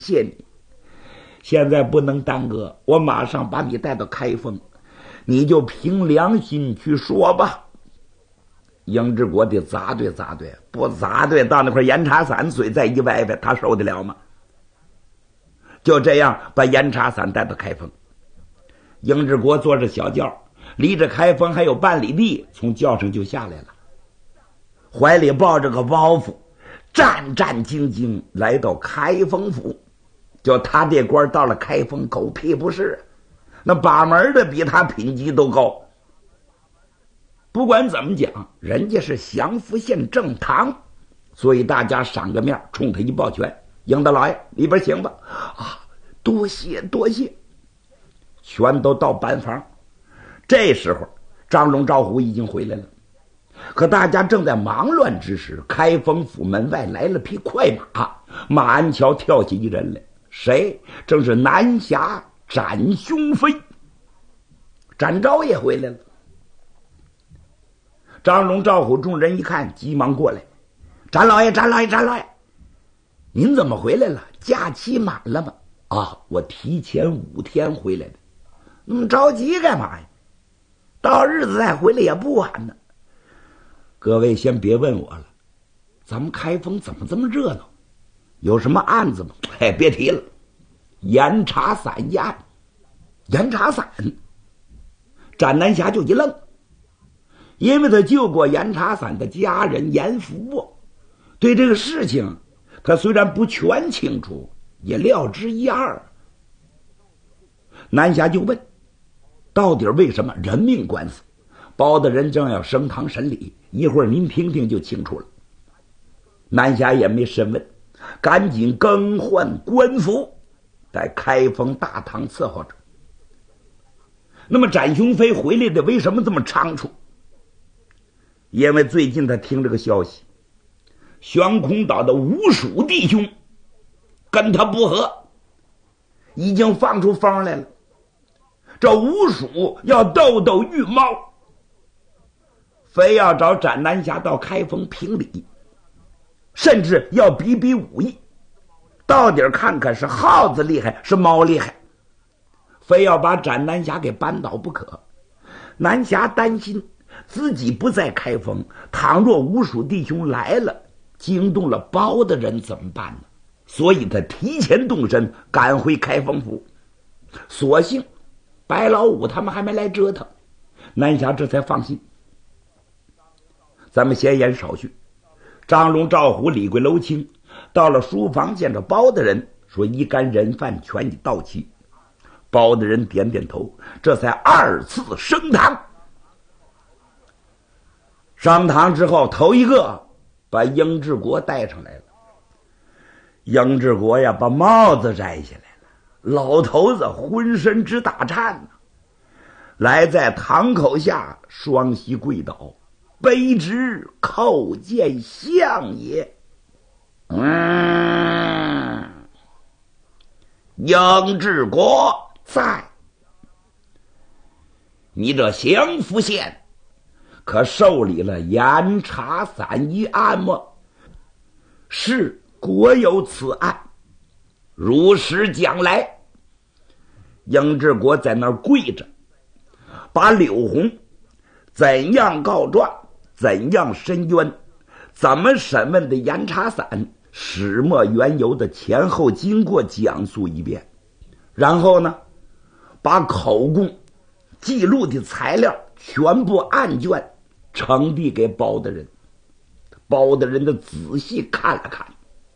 谢你。现在不能耽搁，我马上把你带到开封，你就凭良心去说吧。英志国的砸对，不砸对，到那块严查伞嘴再一歪歪，他受得了吗？就这样把严查伞带到开封。英志国坐着小轿，离着开封还有半里地，从轿上就下来了，怀里抱着个包袱，战战兢兢来到开封府。就他这官到了开封，狗屁不是，那把门的比他品级都高。不管怎么讲，人家是降福县正堂，所以大家赏个面，冲他一抱拳：“英大老爷，里边请吧。”啊，多谢多谢，全都到班房。这时候，张龙赵虎已经回来了。可大家正在忙乱之时，开封府门外来了匹快马，马鞍桥跳起一人来。谁？正是南侠展雄飞。展昭也回来了。张龙赵虎众人一看，急忙过来：“展老爷，您怎么回来了？假期满了吗？”“啊，我提前5天回来的。”“那么着急干嘛呀？到日子再回来也不晚呢。”“各位先别问我了，咱们开封怎么这么热闹？有什么案子吗？”“别提了，严查伞一案。”“严查伞？”展南侠就一愣，因为他救过严查伞的家人严福，对这个事情他虽然不全清楚，也料知一二。南侠就问：“到底为什么？人命官司，包大人正要升堂审理，一会儿您听听就清楚了。”南侠也没深问，赶紧更换官服，在开封大堂伺候着。那么展雄飞回来的为什么这么仓促？因为最近他听这个消息，悬空岛的吴蜀弟兄跟他不和，已经放出风来了。这吴蜀要斗玉猫，非要找展南侠到开封评理，甚至要比比武艺，到底看看是耗子厉害是猫厉害，非要把展南侠给扳倒不可。南侠担心自己不在开封，倘若吴蜀弟兄来了，惊动了包的人怎么办呢？所以他提前动身赶回开封府。所幸白老五他们还没来折腾，南侠这才放心。咱们闲言少叙，张龙赵虎李贵楼清到了书房，见着包大人，说一干人犯全已到齐。包大人点点头，这才2次升堂。上堂之后，头一个把英志国带上来了。英志国呀，把帽子摘下来了，老头子浑身直打颤呢，来在堂口下双膝跪倒，卑职叩见相爷。英志国在，你这降福县可受理了严查伞一案吗？是，国有此案，如实讲来。英志国在那儿跪着，把柳红怎样告状，怎样申冤，怎么审问的严查伞，始末缘由的前后经过讲述一遍，然后呢，把口供记录的材料全部案卷呈递给包大人。包大人的仔细看了看，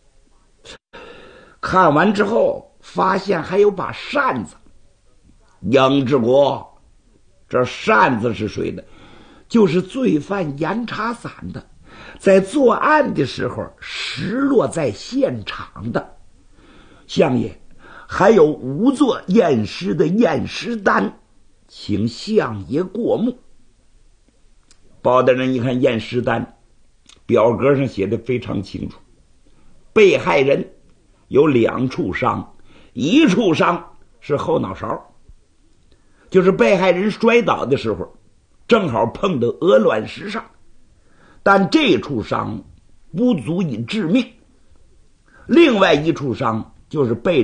看完之后发现还有把扇子。英志国，这扇子是谁的？就是罪犯严查伞的，在作案的时候实落在现场的。相爷，还有无做验尸的验尸单，请相爷过目。包大人一看验尸单，表格上写的非常清楚，被害人有2处伤，一处伤是后脑勺，就是被害人摔倒的时候正好碰到鹅卵石上，但这处伤不足以致命。另外一处伤就是背